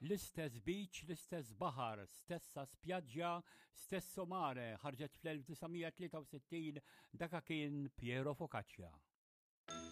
L-istess beach, l-istess baħar, stessa spjaġġa, stesso mare, ħarġet fl-1963 daka kien Piero Focaccia.